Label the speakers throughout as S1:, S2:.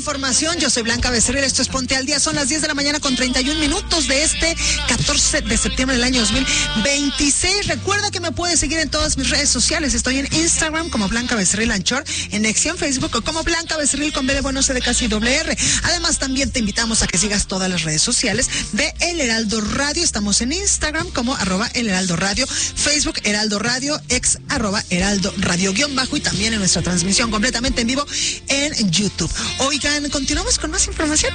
S1: Información, yo soy Blanca Becerril, esto es Ponte al Día, son las 10 de la mañana con 31 minutos de este 14 de septiembre del año 2026. Recuerda que me puedes seguir en todas mis redes sociales, estoy en Instagram como Blanca Becerril Anchor, en X y en Facebook como Blanca Becerril con B de bueno, C de casi doble R. Además también te invitamos a que sigas todas las redes sociales de El Heraldo Radio, estamos en Instagram como @El Heraldo Radio, Facebook Heraldo Radio, X @Heraldo Radio _ y también en nuestra transmisión completamente en vivo en YouTube. Oigan, continuamos con más información.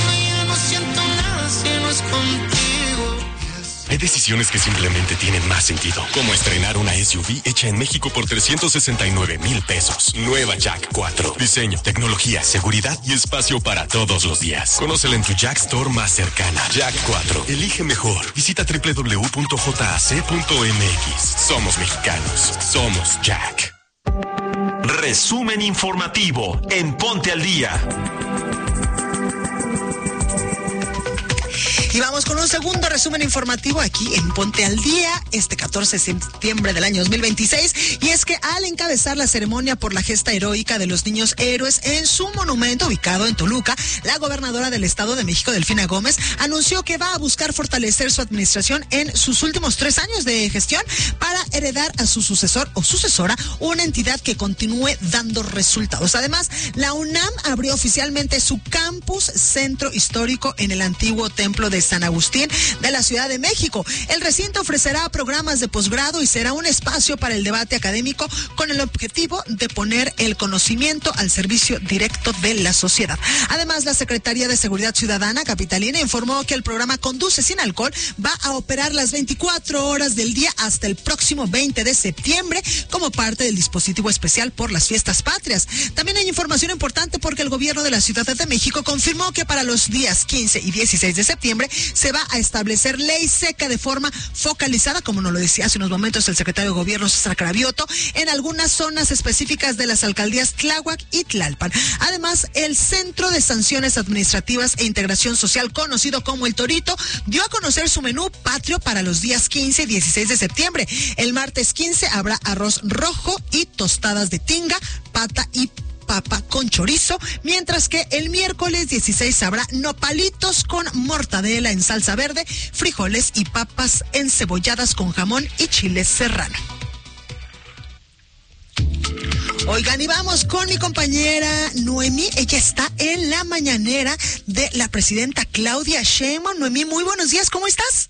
S2: Hay decisiones que simplemente tienen más sentido, como estrenar una SUV hecha en México por 369,000 pesos. Nueva Jack 4. Diseño, tecnología, seguridad y espacio para todos los días. Conócela en tu Jack Store más cercana. Jack 4. Elige mejor. Visita www.jac.mx. Somos mexicanos. Somos Jack.
S3: Resumen informativo en Ponte al Día.
S1: Y vamos con un segundo resumen informativo aquí en Ponte al Día, este 14 de septiembre del año 2026. Y es que al encabezar la ceremonia por la gesta heroica de los niños héroes en su monumento ubicado en Toluca, la gobernadora del Estado de México, Delfina Gómez, anunció que va a buscar fortalecer su administración en sus últimos 3 años de gestión para heredar a su sucesor o sucesora una entidad que continúe dando resultados. Además, la UNAM abrió oficialmente su campus centro histórico en el antiguo templo de San Agustín de la Ciudad de México. El recinto ofrecerá programas de posgrado y será un espacio para el debate académico con el objetivo de poner el conocimiento al servicio directo de la sociedad. Además, la Secretaría de Seguridad Ciudadana capitalina informó que el programa Conduce sin Alcohol va a operar las 24 horas del día hasta el próximo 20 de septiembre como parte del dispositivo especial por las fiestas patrias. También hay información importante porque el gobierno de la Ciudad de México confirmó que para los días 15 y 16 de septiembre se va a establecer ley seca de forma focalizada, como nos lo decía hace unos momentos el secretario de Gobierno César Cravioto, en algunas zonas específicas de las alcaldías Tláhuac y Tlalpan. Además, el Centro de Sanciones Administrativas e Integración Social, conocido como El Torito, dio a conocer su menú patrio para los días 15 y 16 de septiembre. El martes 15 habrá arroz rojo y tostadas de tinga, pata y papa con chorizo, mientras que el miércoles 16 habrá nopalitos con mortadela en salsa verde, frijoles y papas encebolladas con jamón y chile serrano. Oigan, y vamos con mi compañera Noemí, ella está en la mañanera de la presidenta Claudia Sheinbaum. Noemí, muy buenos días, ¿cómo estás?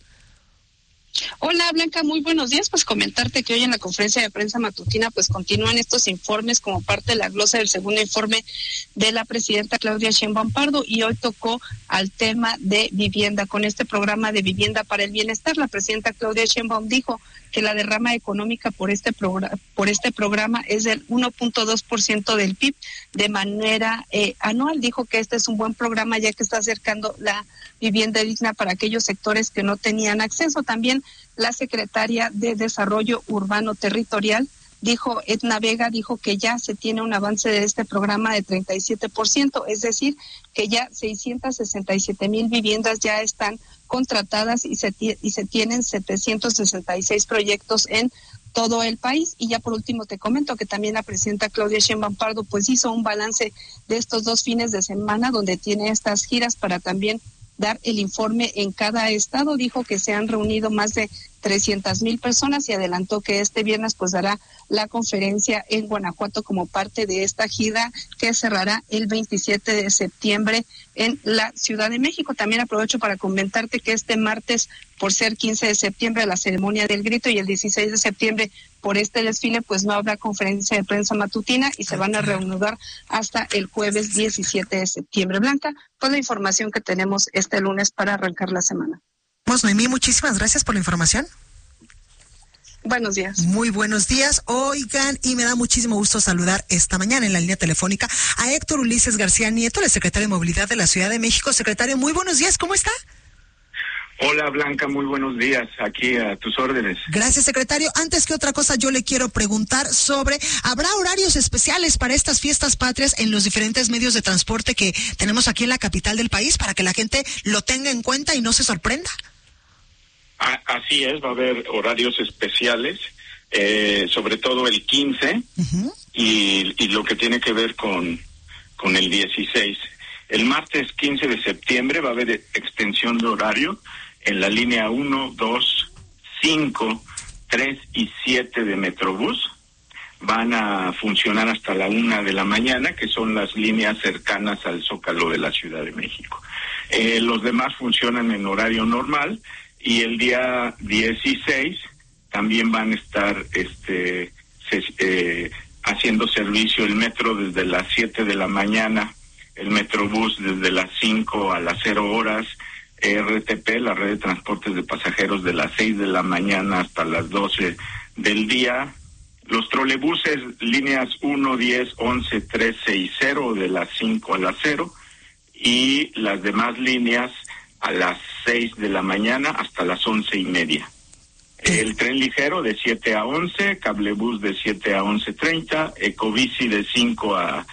S4: Hola Blanca, muy buenos días. Pues comentarte que hoy en la conferencia de prensa matutina pues continúan estos informes como parte de la glosa del segundo informe de la presidenta Claudia Sheinbaum Pardo, y hoy tocó al tema de vivienda. Con este programa de Vivienda para el Bienestar, la presidenta Claudia Sheinbaum dijo que la derrama económica por este programa es del 1.2% del PIB de manera anual. Dijo que este es un buen programa ya que está acercando la vivienda digna para aquellos sectores que no tenían acceso. También la secretaria de Desarrollo Urbano Territorial dijo, Edna Vega, dijo que ya se tiene un avance de este programa de 37%, es decir, que ya 667,000 viviendas ya están contratadas y se tienen 766 proyectos en todo el país. Y ya por último te comento que también la presidenta Claudia Sheinbaum Pardo pues hizo un balance de estos 2 fines de semana donde tiene estas giras para también dar el informe en cada estado. Dijo que se han reunido más de 300,000 personas y adelantó que este viernes pues dará la conferencia en Guanajuato como parte de esta gira que cerrará el 27 de septiembre en la Ciudad de México. También aprovecho para comentarte que este martes, por ser 15 de septiembre la ceremonia del grito y el 16 de septiembre por este desfile, pues no habrá conferencia de prensa matutina y se van a reanudar hasta el jueves 17 de septiembre. Blanca, pues la información que tenemos este lunes para arrancar la semana.
S1: Noemí, muchísimas gracias por la información.
S4: Buenos días.
S1: Muy buenos días. Oigan, y me da muchísimo gusto saludar esta mañana en la línea telefónica a Héctor Ulises García Nieto, el secretario de Movilidad de la Ciudad de México. Secretario, muy buenos días, ¿cómo está?
S5: Hola Blanca, muy buenos días, aquí a tus órdenes.
S1: Gracias, secretario. Antes que otra cosa, yo le quiero preguntar sobre, ¿habrá horarios especiales para estas fiestas patrias en los diferentes medios de transporte que tenemos aquí en la capital del país para que la gente lo tenga en cuenta y no se sorprenda?
S5: Así es, va a haber horarios especiales, sobre todo el 15 y lo que tiene que ver con el 16. El martes 15 de septiembre va a haber extensión de horario en la línea 1, 2, 5, 3 y 7 de Metrobús. Van a funcionar hasta la 1 de la mañana, que son las líneas cercanas al Zócalo de la Ciudad de México. Los demás funcionan en horario normal, y el día 16 también van a estar haciendo servicio el metro desde las 7 de la mañana, el Metrobús desde las 5 a las 0 horas, RTP, la red de transportes de pasajeros, de las 6 de la mañana hasta las 12 del día. Los trolebuses, líneas 1, 10, 11, 13 y 0, de las 5 a las 0, y las demás líneas a las 6 de la mañana hasta las 11:30. El tren ligero de 7 a 11, cablebús de 7 a 11:30, ecobici de 5 a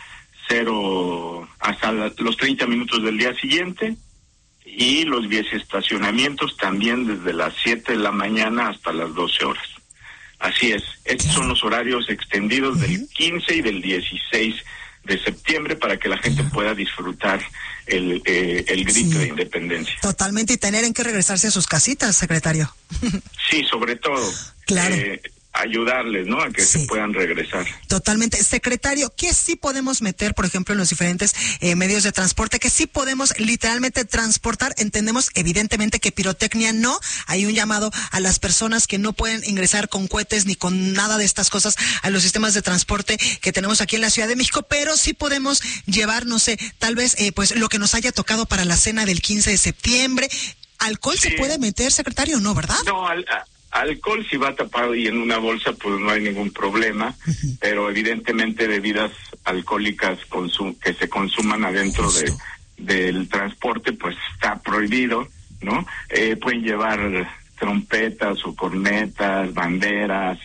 S5: 0 hasta los 30 minutos del día siguiente, y los biciestacionamientos también desde las 7 de la mañana hasta las 12 horas. Así es, estos son los horarios extendidos del 15 y del 16 de septiembre para que la gente pueda disfrutar el grito de independencia.
S1: Totalmente, y tener en qué regresarse a sus casitas, secretario.
S5: Sí, sobre todo.
S1: Claro.
S5: Ayudarles, ¿no? A que se puedan regresar.
S1: Totalmente. Secretario, ¿qué sí podemos meter, por ejemplo, en los diferentes medios de transporte? ¿Qué sí podemos literalmente transportar? Entendemos, evidentemente, que pirotecnia no. Hay un llamado a las personas que no pueden ingresar con cohetes ni con nada de estas cosas a los sistemas de transporte que tenemos aquí en la Ciudad de México, pero sí podemos llevar, no sé, tal vez, pues lo que nos haya tocado para la cena del 15 de septiembre. ¿Alcohol se puede meter, secretario? No, ¿verdad?
S5: No, alcohol si va tapado y en una bolsa, pues no hay ningún problema, pero evidentemente bebidas alcohólicas que se consuman adentro del transporte, pues está prohibido, ¿no? Pueden llevar trompetas o cornetas, banderas.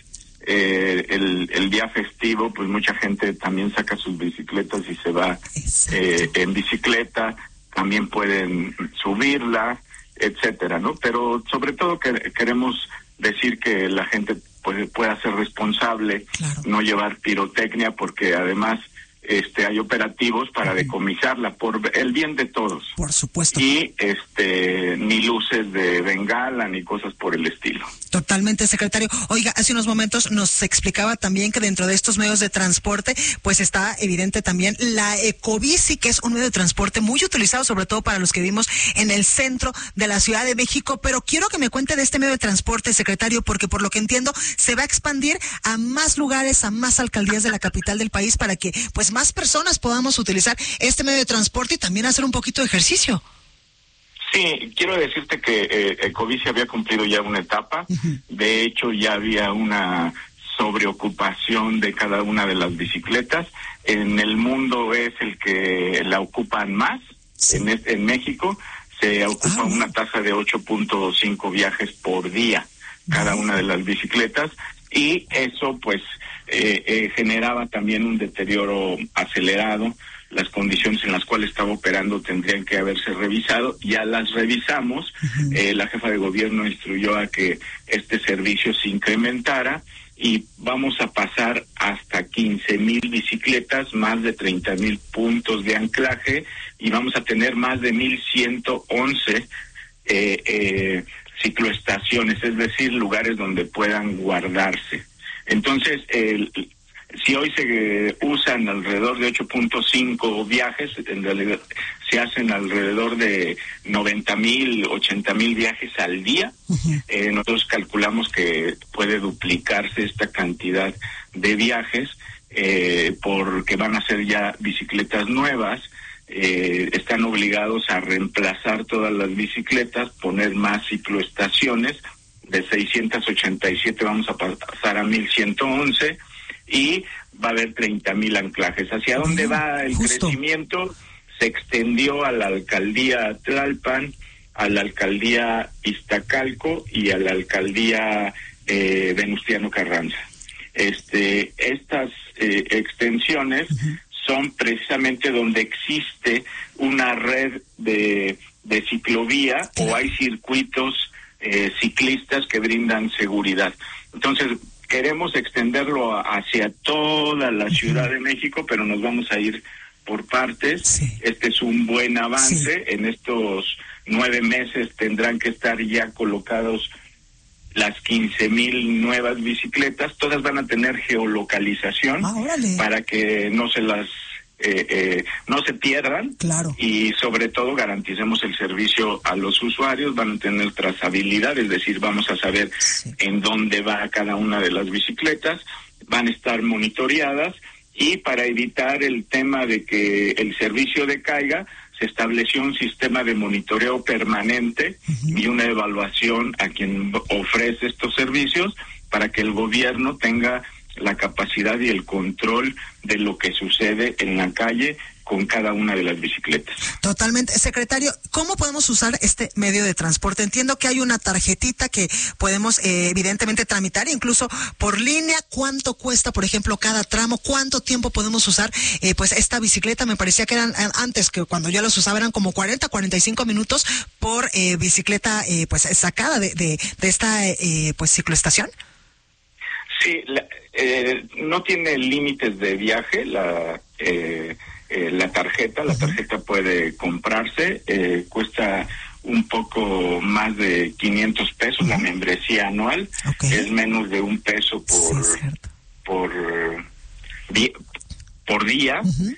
S5: El día festivo, pues mucha gente también saca sus bicicletas y se va en bicicleta, también pueden subirla, etcétera, ¿no? Pero sobre todo queremos decir que la gente pueda ser responsable, no llevar pirotecnia, porque además hay operativos para decomisarla por el bien de todos.
S1: Por supuesto.
S5: Y ni luces de bengala ni cosas por el estilo.
S1: Totalmente, secretario. Oiga, hace unos momentos nos explicaba también que dentro de estos medios de transporte, pues está evidente también la ecobici, que es un medio de transporte muy utilizado, sobre todo para los que vivimos en el centro de la Ciudad de México. Pero quiero que me cuente de este medio de transporte, secretario, porque por lo que entiendo se va a expandir a más lugares, a más alcaldías de la capital del país, para que pues más personas podamos utilizar este medio de transporte y también hacer un poquito de ejercicio.
S5: Sí, quiero decirte que Ecobici había cumplido ya una etapa. De hecho, ya había una sobreocupación de cada una de las bicicletas. En el mundo es el que la ocupan más. En México se ocupa una tasa de 8.5 viajes por día cada una de las bicicletas, y eso pues generaba también un deterioro acelerado. Las condiciones en las cuales estaba operando tendrían que haberse revisado. Ya las revisamos. La jefa de gobierno instruyó a que este servicio se incrementara, y vamos a pasar hasta 15,000 bicicletas, más de 30,000 puntos de anclaje, y vamos a tener más de 1,111 cicloestaciones, es decir, lugares donde puedan guardarse. Entonces, si hoy se usan alrededor de 8.5 viajes, en realidad se hacen alrededor de 90,000, 80,000 viajes al día. Nosotros calculamos que puede duplicarse esta cantidad de viajes, porque van a ser ya bicicletas nuevas. Están obligados a reemplazar todas las bicicletas, poner más cicloestaciones. De 687 vamos a pasar a 1,111. Y va a haber 30,000 anclajes. ¿Hacia dónde va el crecimiento? Se extendió a la alcaldía Tlalpan, a la alcaldía Iztacalco y a la alcaldía Venustiano Carranza. Estas extensiones son precisamente donde existe una red de ciclovía, o hay circuitos ciclistas que brindan seguridad. Entonces, queremos extenderlo hacia toda la Ciudad de México, pero nos vamos a ir por partes.
S1: Sí.
S5: Este es un buen avance.
S1: Sí.
S5: En estos 9 meses tendrán que estar ya colocados las 15,000 nuevas bicicletas. Todas van a tener geolocalización para que no se las no se pierdan.
S1: Claro.
S5: Y sobre todo garanticemos el servicio a los usuarios. Van a tener trazabilidad, es decir, vamos a saber en dónde va cada una de las bicicletas. Van a estar monitoreadas, y para evitar el tema de que el servicio decaiga, se estableció un sistema de monitoreo permanente y una evaluación a quien ofrece estos servicios, para que el gobierno tenga la capacidad y el control de lo que sucede en la calle con cada una de las bicicletas.
S1: Totalmente. Secretario, ¿cómo podemos usar este medio de transporte? Entiendo que hay una tarjetita que podemos evidentemente tramitar, incluso por línea. ¿Cuánto cuesta, por ejemplo, cada tramo? ¿Cuánto tiempo podemos usar pues esta bicicleta? Me parecía que eran antes, que cuando yo los usaba eran como 40, 45 minutos por bicicleta pues sacada de esta pues cicloestación.
S5: Sí, no tiene límites de viaje la tarjeta puede comprarse, cuesta un poco más de 500 pesos la membresía anual. Es menos de $1 por día.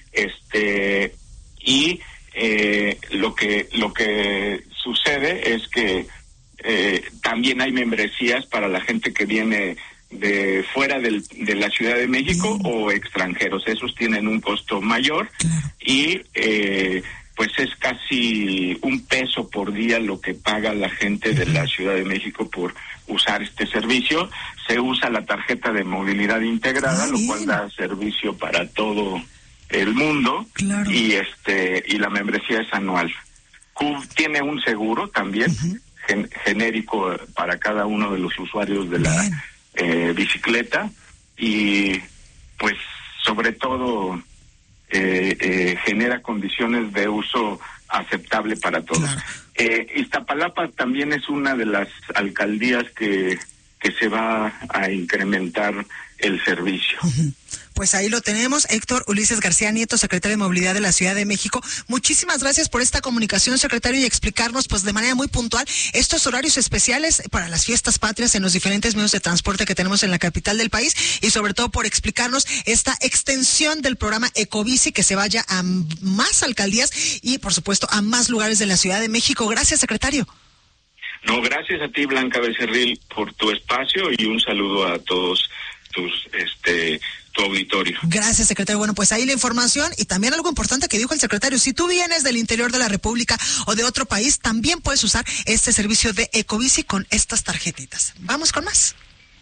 S5: Y lo que sucede es que también hay membresías para la gente que viene de fuera de la Ciudad de México o extranjeros. Esos tienen un costo mayor. Y pues es casi $1 por día lo que paga la gente de la Ciudad de México por usar este servicio. Se usa la tarjeta de movilidad integrada, lo cual da servicio para todo el mundo. Y la membresía es anual. Tiene un seguro también genérico para cada uno de los usuarios de la bicicleta, y pues sobre todo genera condiciones de uso aceptable para todos. Iztapalapa también es una de las alcaldías que se va a incrementar el servicio.
S1: Pues ahí lo tenemos. Héctor Ulises García Nieto, secretario de Movilidad de la Ciudad de México. Muchísimas gracias por esta comunicación, secretario, y explicarnos pues de manera muy puntual estos horarios especiales para las fiestas patrias en los diferentes medios de transporte que tenemos en la capital del país, y sobre todo por explicarnos esta extensión del programa Ecobici, que se vaya a más alcaldías y por supuesto a más lugares de la Ciudad de México. Gracias, secretario.
S5: No, gracias a ti, Blanca Becerril, por tu espacio, y un saludo a todos tu auditorio.
S1: Gracias, secretario. Bueno, pues ahí la información, y también algo importante que dijo el secretario: si tú vienes del interior de la República o de otro país, también puedes usar este servicio de Ecobici con estas tarjetitas. Vamos con más.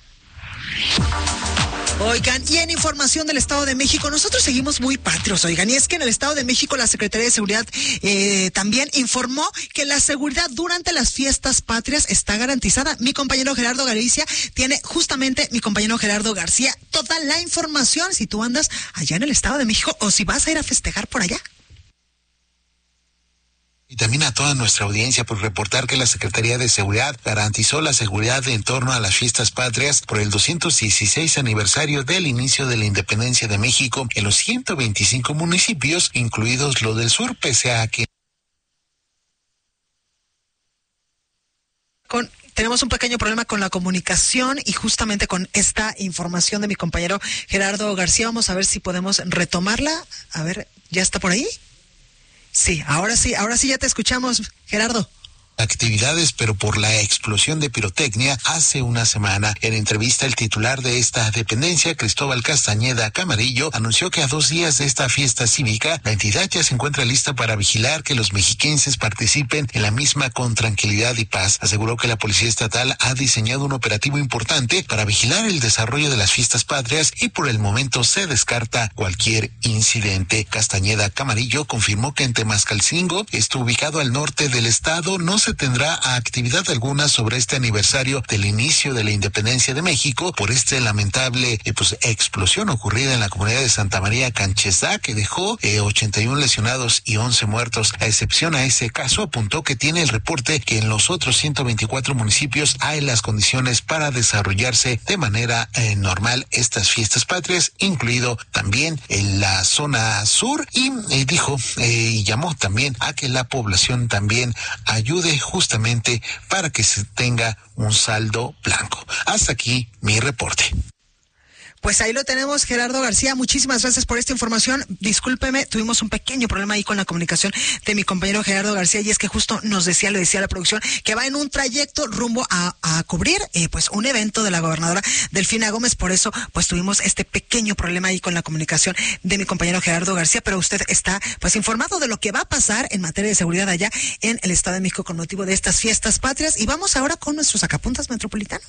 S1: Oigan, y en información del Estado de México, nosotros seguimos muy patrios, oigan, y es que en el Estado de México la Secretaría de Seguridad también informó que la seguridad durante las fiestas patrias está garantizada. Mi compañero Gerardo García tiene toda la información, si tú andas allá en el Estado de México o si vas a ir a festejar por allá.
S6: Y también a toda nuestra audiencia por reportar que la Secretaría de Seguridad garantizó la seguridad en torno a las fiestas patrias por el 216 aniversario del inicio de la independencia de México en los 125 municipios, incluidos los del sur, pese a que
S1: tenemos un pequeño problema con la comunicación, y justamente con esta información de mi compañero Gerardo García vamos a ver si podemos retomarla. A ver, ¿ya está por ahí? Sí, ahora sí ya te escuchamos, Gerardo.
S6: Actividades, pero por la explosión de pirotecnia hace una semana. En entrevista, el titular de esta dependencia, Cristóbal Castañeda Camarillo, anunció que a 2 días de esta fiesta cívica, la entidad ya se encuentra lista para vigilar que los mexiquenses participen en la misma con tranquilidad y paz. Aseguró que la Policía Estatal ha diseñado un operativo importante para vigilar el desarrollo de las fiestas patrias, y por el momento se descarta cualquier incidente. Castañeda Camarillo confirmó que en Temascalcingo, ubicado al norte del estado, no se tendrá actividad alguna sobre este aniversario del inicio de la independencia de México por este lamentable explosión ocurrida en la comunidad de Santa María Canchesá, que dejó 81 lesionados y 11 muertos. A excepción a ese caso, apuntó que tiene el reporte que en los otros 124 municipios hay las condiciones para desarrollarse de manera normal estas fiestas patrias, incluido también en la zona sur, y dijo y llamó también a que la población también ayude justamente para que se tenga un saldo blanco. Hasta aquí mi reporte.
S1: Pues ahí lo tenemos, Gerardo García. Muchísimas gracias por esta información. Discúlpeme, tuvimos un pequeño problema ahí con la comunicación de mi compañero Gerardo García, y es que justo lo decía la producción, que va en un trayecto rumbo a cubrir un evento de la gobernadora Delfina Gómez. Por eso pues tuvimos este pequeño problema ahí con la comunicación de mi compañero Gerardo García, pero usted está pues informado de lo que va a pasar en materia de seguridad allá en el Estado de México con motivo de estas fiestas patrias. Y vamos ahora con nuestro Sacapuntas Metropolitano.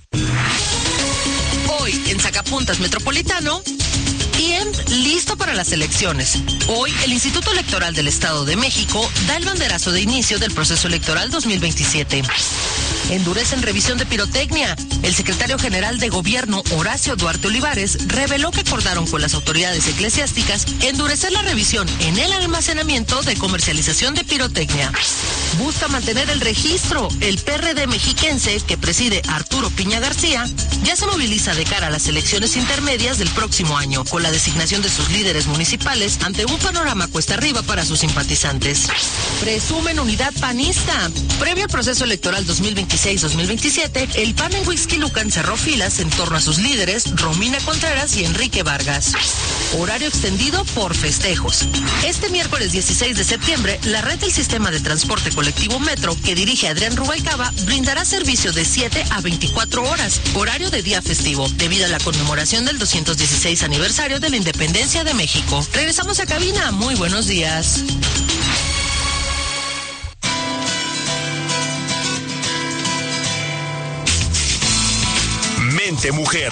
S7: Hoy en Sacapuntas Metropolitano, IEM listo para las elecciones. Hoy el Instituto Electoral del Estado de México da el banderazo de inicio del proceso electoral 2027. Endurecen revisión de pirotecnia. El secretario general de Gobierno, Horacio Duarte Olivares, reveló que acordaron con las autoridades eclesiásticas endurecer la revisión en el almacenamiento de comercialización de pirotecnia. Busca mantener el registro. El PRD mexiquense, que preside Arturo Piña García, ya se moviliza de cara a las elecciones intermedias del próximo año, con la designación de sus líderes municipales ante un panorama cuesta arriba para sus simpatizantes. Presumen unidad panista. Previo al proceso electoral 2026-2027, el PAN en Huixquilucan cerró filas en torno a sus líderes Romina Contreras y Enrique Vargas. Horario extendido por festejos. Este miércoles 16 de septiembre, la red del sistema de transporte colectivo Metro, que dirige Adrián Rubalcaba, brindará servicio de 7 a 24 horas, horario de día festivo, debido a la conmemoración del 216 aniversario de la Independencia de México. Regresamos a cabina. Muy buenos días.
S3: Mente Mujer.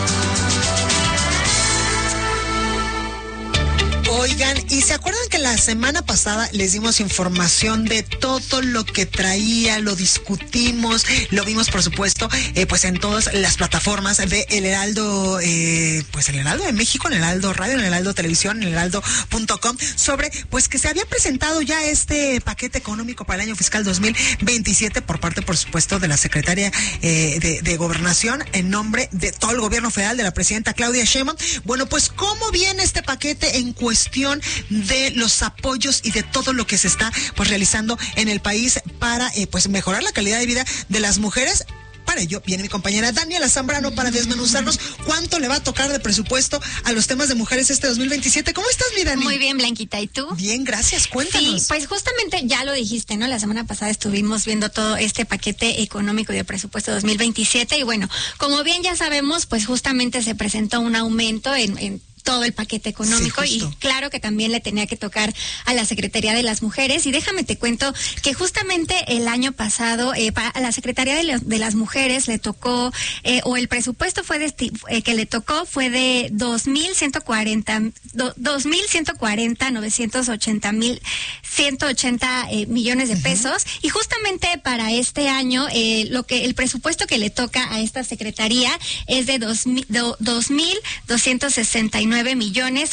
S1: Oigan, ¿y se acuerdan que la semana pasada les dimos información de todo lo que traía, lo discutimos, lo vimos por supuesto, pues en todas las plataformas de El Heraldo, pues El Heraldo de México, en El Heraldo Radio, en El Heraldo Televisión, en elheraldo.com, sobre pues que se había presentado ya este paquete económico para el año fiscal 2027 por parte, por supuesto, de la Secretaria de Gobernación en nombre de todo el gobierno federal, de la presidenta Claudia Sheinbaum? Bueno, pues ¿cómo viene este paquete en cuestión de los apoyos y de todo lo que se está pues realizando en el país para pues mejorar la calidad de vida de las mujeres? Para ello viene mi compañera Daniela Zambrano para desmenuzarnos cuánto le va a tocar de presupuesto a los temas de mujeres este 2027. ¿Cómo estás, mi Dani?
S8: Muy bien, Blanquita, ¿y tú?
S1: Bien, gracias, cuéntanos.
S8: Sí, pues justamente ya lo dijiste, ¿no? La semana pasada estuvimos viendo todo este paquete económico y de presupuesto 2027 y bueno, como bien ya sabemos, pues justamente se presentó un aumento en todo el paquete económico, sí, y claro que también le tenía que tocar a la Secretaría de las Mujeres. Y déjame te cuento que justamente el año pasado a la Secretaría de las Mujeres le tocó, o el presupuesto fue que le tocó fue de 2.140 millones de pesos, y justamente para este año el presupuesto que le toca a esta secretaría es de 2.269 millones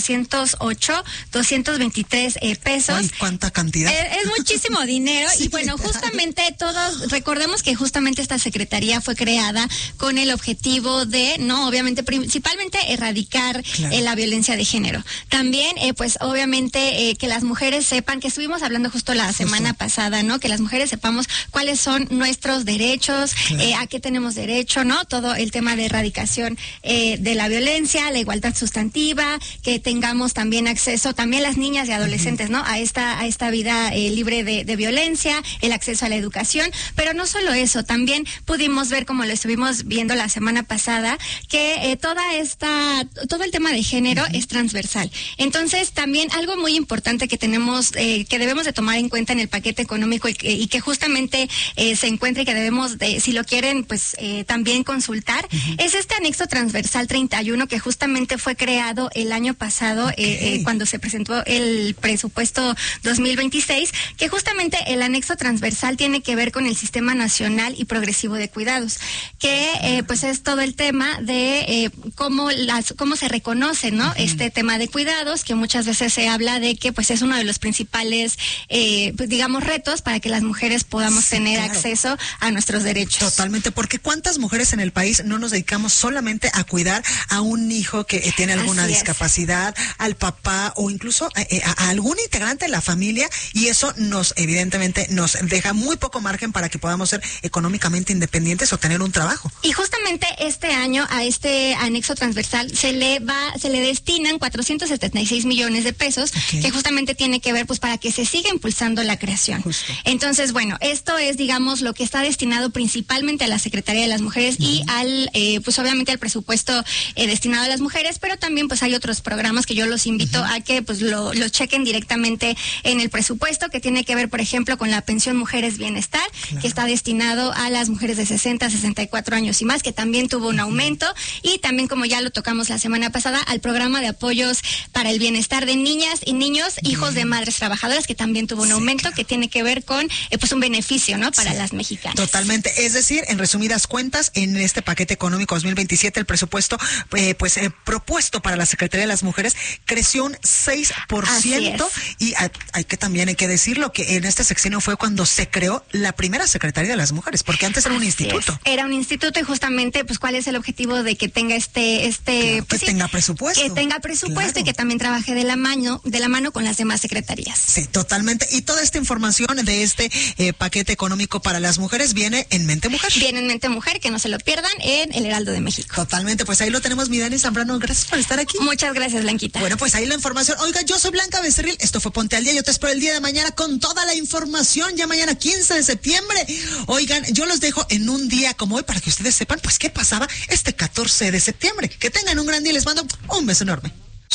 S8: 408,223 pesos.
S1: Ay, ¿cuánta cantidad?
S8: Es muchísimo dinero. Sí, y bueno, justamente recordemos que justamente esta secretaría fue creada con el objetivo de, no, obviamente, principalmente erradicar la violencia de género. También, pues, obviamente, que las mujeres sepan, que estuvimos hablando justo la semana pasada, ¿no? Que las mujeres sepamos cuáles son nuestros derechos, a qué tenemos derecho, ¿no? Todo el tema de erradicación de la violencia, la igualdad sustantiva, que tengamos también acceso, también las niñas y adolescentes, ¿no? A esta vida libre de violencia, el acceso a la educación, pero no solo eso, también pudimos ver, como lo estuvimos viendo la semana pasada, que todo el tema de género es transversal. Entonces, también algo muy importante que tenemos, que debemos de tomar en cuenta en el paquete económico y que justamente se encuentra y que debemos de, si lo quieren, pues también consultar, es este anexo transversal 31 que justamente fue fue creado el año pasado, cuando se presentó el presupuesto 2026, que justamente el anexo transversal tiene que ver con el Sistema Nacional y Progresivo de Cuidados, que pues es todo el tema de cómo se reconoce, ¿no? Este tema de cuidados, que muchas veces se habla de que pues es uno de los principales, pues, digamos, retos para que las mujeres podamos tener acceso a nuestros derechos.
S1: Totalmente, porque ¿cuántas mujeres en el país no nos dedicamos solamente a cuidar a un hijo que tiene alguna discapacidad, al papá o incluso a algún integrante de la familia? Y eso evidentemente nos deja muy poco margen para que podamos ser económicamente independientes o tener un trabajo.
S8: Y justamente este año a este anexo transversal se le destinan 476 millones de pesos, que justamente tiene que ver pues para que se siga impulsando la creación. Entonces, bueno, esto es, digamos, lo que está destinado principalmente a la Secretaría de las Mujeres y al, pues obviamente al presupuesto destinado a las mujeres, pero también pues hay otros programas que yo los invito a que pues lo chequen directamente en el presupuesto, que tiene que ver, por ejemplo, con la pensión Mujeres Bienestar, que está destinado a las mujeres de 60 a 64 años y más, que también tuvo un aumento, y también, como ya lo tocamos la semana pasada, al programa de apoyos para el bienestar de niñas y niños, hijos de madres trabajadoras, que también tuvo un aumento, que tiene que ver con pues un beneficio, ¿no? Para las mexicanas.
S1: Totalmente. Es decir, en resumidas cuentas, en este paquete económico 2027, el presupuesto propuesto para la Secretaría de las Mujeres creció un 6%, y hay que decirlo, que en este sexenio fue cuando se creó la primera Secretaría de las Mujeres, porque antes era un instituto.
S8: Era un instituto, y justamente pues cuál es el objetivo de que tenga
S1: tenga presupuesto.
S8: Que tenga presupuesto, y que también trabaje de la mano con las demás secretarías.
S1: Sí, totalmente. Y toda esta información de este paquete económico para las mujeres viene en Mente Mujer.
S8: Viene en Mente Mujer, que no se lo pierdan, en El Heraldo de México.
S1: Totalmente, pues ahí lo tenemos, mi Dani Zambrano. Gracias por estar aquí.
S8: Muchas gracias, Blanquita.
S1: Bueno, pues ahí la información. Oiga, yo soy Blanca Becerril, esto fue Ponte al Día. Yo te espero el día de mañana con toda la información, ya mañana 15 de septiembre. Oigan, yo los dejo en un día como hoy para que ustedes sepan pues qué pasaba este 14 de septiembre. Que tengan un gran día y les mando un beso enorme.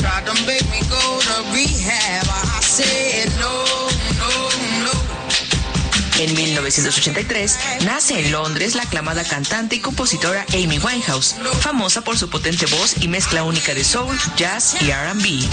S9: En 1983 nace en Londres la aclamada cantante y compositora Amy Winehouse, famosa por su potente voz y mezcla única de soul, jazz y R&B.